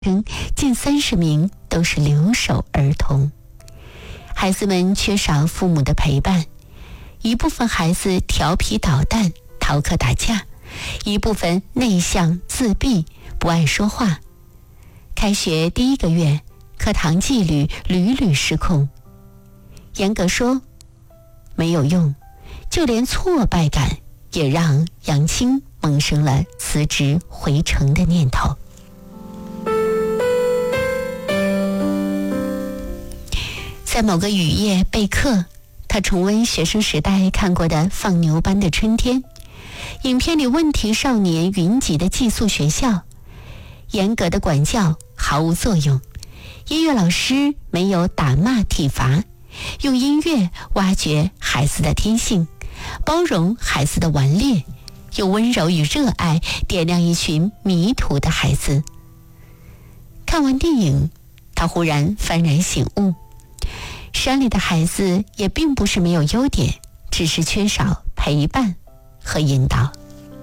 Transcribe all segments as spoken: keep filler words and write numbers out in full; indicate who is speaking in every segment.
Speaker 1: 中近三十名都是留守儿童。孩子们缺少父母的陪伴，一部分孩子调皮捣蛋、逃课打架，一部分内向自闭，不爱说话。开学第一个月，课堂纪律屡屡失控。严格说没有用，就连挫败感也让杨青萌生了辞职回城的念头。在某个雨夜备课，他重温学生时代看过的《放牛班的春天》，影片里问题少年云集的寄宿学校，严格的管教毫无作用，音乐老师没有打骂体罚，用音乐挖掘孩子的天性，包容孩子的顽劣，用温柔与热爱点亮一群迷途的孩子。看完电影，他忽然幡然醒悟，山里的孩子也并不是没有优点，只是缺少陪伴和引导。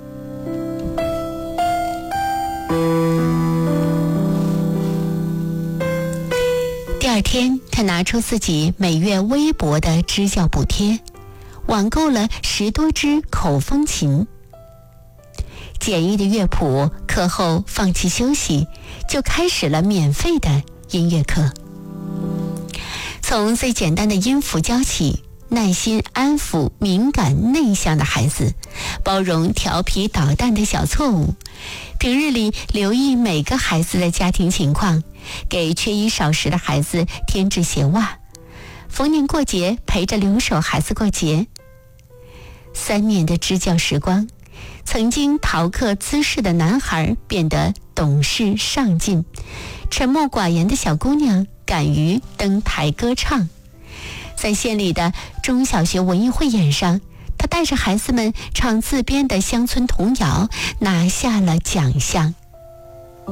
Speaker 1: 第二天，他拿出自己每月微薄的支教补贴，网购了十多支口风琴。简易的乐谱，课后放弃休息，就开始了免费的音乐课。从最简单的音符教起，耐心安抚敏感内向的孩子，包容调皮捣蛋的小错误，平日里留意每个孩子的家庭情况，给缺衣少食的孩子添置鞋袜，逢年过节陪着留守孩子过节。三年的支教时光，曾经逃课滋事的男孩变得懂事上进，沉默寡言的小姑娘敢于登台歌唱。在县里的中小学文艺汇演上，他带着孩子们唱自编的乡村童谣，拿下了奖项。